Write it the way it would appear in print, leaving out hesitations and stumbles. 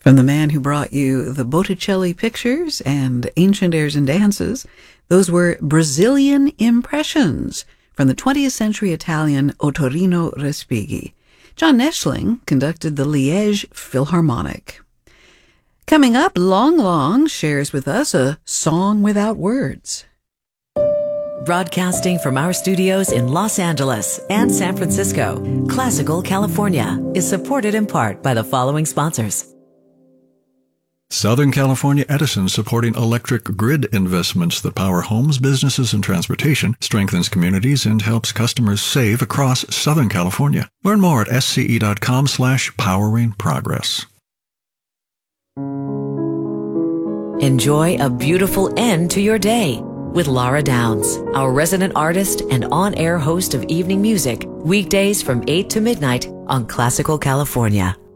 From the man who brought you the Botticelli pictures and Ancient Airs and Dances, those were Brazilian Impressions from the 20th century Italian Ottorino Respighi. John Neschling conducted the Liège Philharmonic. Coming up, Long Long shares with us a song without words. Broadcasting from our studios in Los Angeles and San Francisco, Classical California is supported in part by the following sponsors. Southern California Edison, supporting electric grid investments that power homes, businesses, and transportation, strengthens communities, and helps customers save across Southern California. Learn more at sce.com/poweringprogress. Enjoy a beautiful end to your day with Laura Downs, our resident artist and on-air host of evening music, weekdays from 8 to midnight on Classical California.